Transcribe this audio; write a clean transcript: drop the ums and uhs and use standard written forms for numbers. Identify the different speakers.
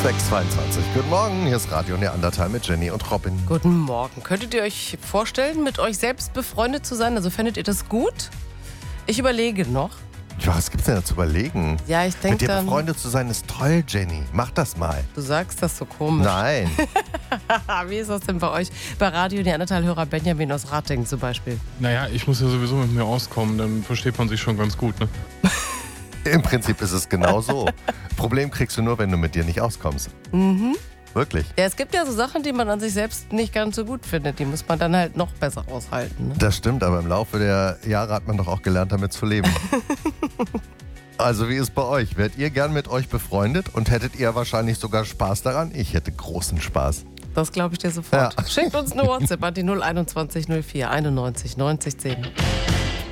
Speaker 1: 6:22. Guten Morgen, hier ist Radio Neandertal mit Jenny und Robin.
Speaker 2: Guten Morgen. Könntet ihr euch vorstellen, mit euch selbst befreundet zu sein? Also fändet ihr das gut? Ich überlege noch.
Speaker 1: Ja, was gibt's denn da zu überlegen?
Speaker 2: Ja, ich
Speaker 1: Mit
Speaker 2: denke
Speaker 1: dir
Speaker 2: dann...
Speaker 1: befreundet zu sein ist toll, Jenny. Mach das mal.
Speaker 2: Du sagst das so komisch.
Speaker 1: Nein.
Speaker 2: Wie ist das denn bei euch? Bei Radio Neandertal-Hörer Benjamin aus Ratingen zum Beispiel.
Speaker 3: Naja, ich muss ja sowieso mit mir auskommen, dann versteht man sich schon ganz gut, ne?
Speaker 1: Im Prinzip ist es genau so. Problem kriegst du nur, wenn du mit dir nicht auskommst.
Speaker 2: Mhm.
Speaker 1: Wirklich.
Speaker 2: Ja, es gibt ja so Sachen, die man an sich selbst nicht ganz so gut findet. Die muss man dann halt noch besser aushalten. Ne?
Speaker 1: Das stimmt, aber im Laufe der Jahre hat man doch auch gelernt, damit zu leben. Also wie ist bei euch? Wärt ihr gern mit euch befreundet und hättet ihr wahrscheinlich sogar Spaß daran? Ich hätte großen Spaß.
Speaker 2: Das glaube ich dir sofort.
Speaker 1: Ja.
Speaker 2: Schickt uns eine WhatsApp an die 021 04 91 90 10.